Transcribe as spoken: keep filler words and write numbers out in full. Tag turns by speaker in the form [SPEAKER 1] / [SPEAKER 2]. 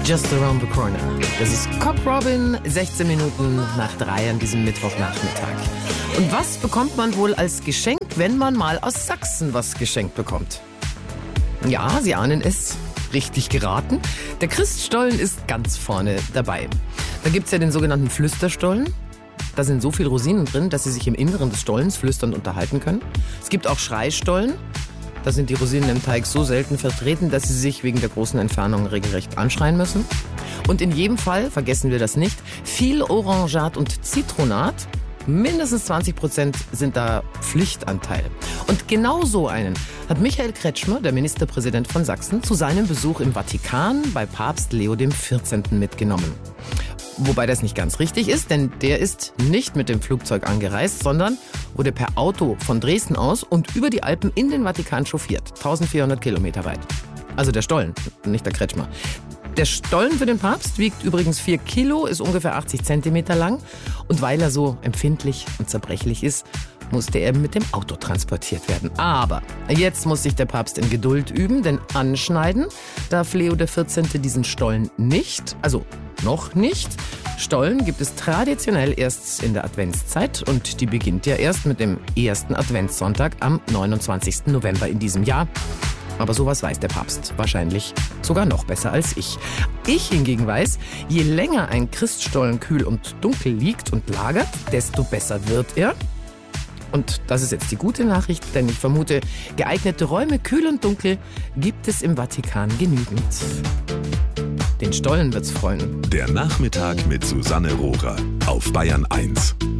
[SPEAKER 1] Just Around the Corner. Das ist Cock Robin, sechzehn Minuten nach drei an diesem Mittwochnachmittag. Und was bekommt man wohl als Geschenk, wenn man mal aus Sachsen was geschenkt bekommt? Ja, Sie ahnen es, richtig geraten. Der Christstollen ist ganz vorne dabei. Da gibt's ja den sogenannten Flüsterstollen. Da sind so viele Rosinen drin, dass Sie sich im Inneren des Stollens flüsternd unterhalten können. Es gibt auch Schreistollen. Da sind die Rosinen im Teig so selten vertreten, dass sie sich wegen der großen Entfernung regelrecht anschreien müssen. Und in jedem Fall, vergessen wir das nicht, viel Orangat und Zitronat. Mindestens zwanzig Prozent sind da Pflichtanteil. Und genau so einen hat Michael Kretschmer, der Ministerpräsident von Sachsen, zu seinem Besuch im Vatikan bei Papst Leo der vierzehnten mitgenommen. Wobei das nicht ganz richtig ist, denn der ist nicht mit dem Flugzeug angereist, sondern wurde per Auto von Dresden aus und über die Alpen in den Vatikan chauffiert. eintausendvierhundert Kilometer weit. Also der Stollen, nicht der Kretschmer. Der Stollen für den Papst wiegt übrigens vier Kilo, ist ungefähr achtzig Zentimeter lang. Und weil er so empfindlich und zerbrechlich ist, musste er mit dem Auto transportiert werden. Aber jetzt muss sich der Papst in Geduld üben, denn anschneiden darf Leo der vierzehnte diesen Stollen nicht. Also noch nicht. Stollen gibt es traditionell erst in der Adventszeit und die beginnt ja erst mit dem ersten Adventssonntag am neunundzwanzigsten November in diesem Jahr. Aber sowas weiß der Papst wahrscheinlich sogar noch besser als ich. Ich hingegen weiß, je länger ein Christstollen kühl und dunkel liegt und lagert, desto besser wird er. Und das ist jetzt die gute Nachricht, denn ich vermute, geeignete Räume, kühl und dunkel, gibt es im Vatikan genügend. Den Stollen wird's freuen.
[SPEAKER 2] Der Nachmittag mit Susanne Rohrer auf Bayern eins.